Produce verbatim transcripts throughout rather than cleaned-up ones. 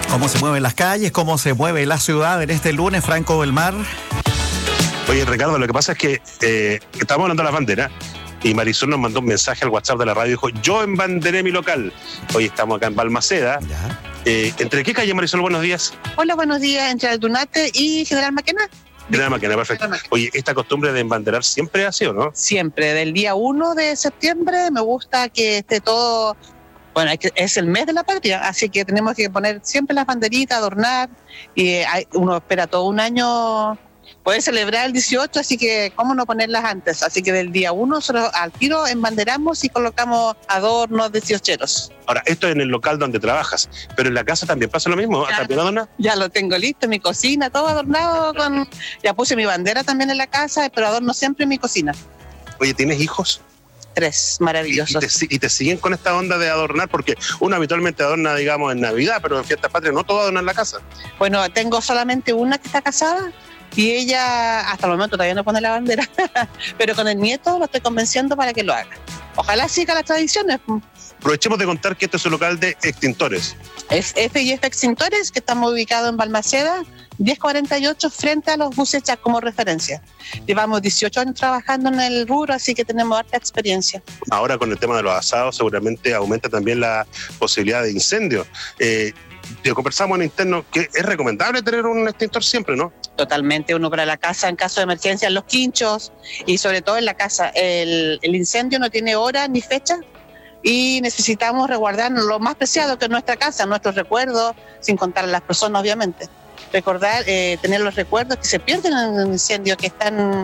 ¿Cómo se mueven las calles? ¿Cómo se mueve la ciudad en este lunes, Franco del Mar? Oye, Ricardo, lo que pasa es que eh, estábamos hablando de las banderas y Marisol nos mandó un mensaje al WhatsApp de la radio y dijo, yo embanderé mi local. Hoy estamos acá en Balmaceda. Ya. Eh, ¿Entre qué calle, Marisol? Buenos días. Hola, buenos días. Entre Aldunate y General Maquena. General Maquena, perfecto. Oye, ¿esta costumbre de embanderar siempre ha sido, no? Siempre. Del día uno de septiembre me gusta que esté todo... Bueno, es el mes de la patria, así que tenemos que poner siempre las banderitas, adornar, y hay, uno espera todo un año poder celebrar el dieciocho, así que cómo no ponerlas antes. Así que del día uno nosotros al tiro embanderamos y colocamos adornos dieciocheros. Ahora, esto es en el local donde trabajas, pero en la casa también pasa lo mismo, Ya, ¿también adorna? Ya lo tengo listo, mi cocina, todo adornado con... Ya puse mi bandera también en la casa, pero adorno siempre en mi cocina. Oye, ¿tienes hijos? Tres, Y, y, maravillosos. te, y te siguen con esta onda de adornar, porque uno habitualmente adorna, digamos, en Navidad, pero en fiestas patrias no todo adorna en la casa. Bueno, tengo solamente una que está casada y ella hasta el momento todavía no pone la bandera, pero con el nieto lo estoy convenciendo para que lo haga. Ojalá siga las tradiciones. Aprovechemos de contar que este es un local de extintores. Es F y F Extintores, que estamos ubicados en Balmaceda, diez cuarenta y ocho, frente a los buses Chac como referencia. Llevamos dieciocho años trabajando en el rubro, así que tenemos harta experiencia. Ahora con el tema de los asados seguramente aumenta también la posibilidad de incendio. Eh, te conversamos en interno que es recomendable tener un extintor siempre, ¿no? Totalmente, uno para la casa en caso de emergencia, en los quinchos y sobre todo en la casa. El, el incendio no tiene hora ni fecha y necesitamos resguardar lo más preciado que es nuestra casa, nuestros recuerdos, sin contar a las personas obviamente. Recordar, eh, tener los recuerdos que se pierden en un incendio, que es tan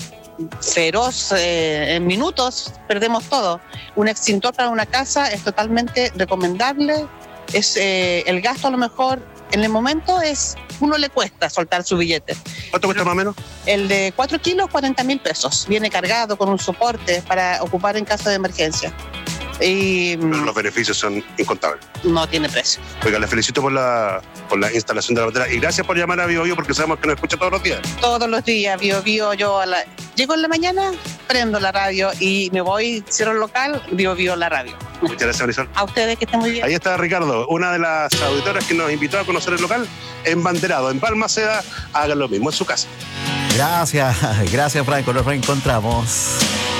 feroz, eh, en minutos perdemos todo. Un extintor para una casa es totalmente recomendable, es eh, el gasto a lo mejor en el momento es, uno le cuesta soltar su billete. ¿Cuánto cuesta más o menos? El de cuatro kilos, cuarenta mil pesos, viene cargado con un soporte para ocupar en caso de emergencia. Y Pero los beneficios son incontables. no tiene precio. Oiga, le felicito por la, por la instalación de la bandera y gracias por llamar a Bio Bio porque sabemos que nos escucha todos los días. Todos los días, Bio Bio, yo a la... llego en la mañana, prendo la radio y me voy, cierro el local, Bio Bio la radio. Muchas gracias, Marisol. A ustedes, que estén muy bien. Ahí está Ricardo, una de las auditoras que nos invitó a conocer el local embanderado en Balmaceda. Hagan lo mismo en su casa. Gracias, gracias, Franco. Nos reencontramos.